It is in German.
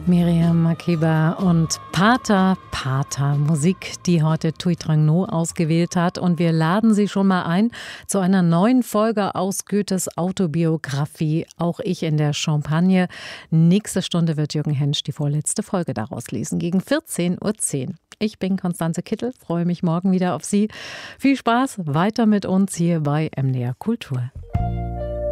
Miriam Makeba und Pater Musik, die heute Thuy Trang No ausgewählt hat. Und wir laden Sie schon mal ein zu einer neuen Folge aus Goethes Autobiografie, Auch ich in der Champagne. Nächste Stunde wird Jürgen Hensch die vorletzte Folge daraus lesen, gegen 14:10 Uhr. Ich bin Constanze Kittel, freue mich morgen wieder auf Sie. Viel Spaß weiter mit uns hier bei MDR Kultur.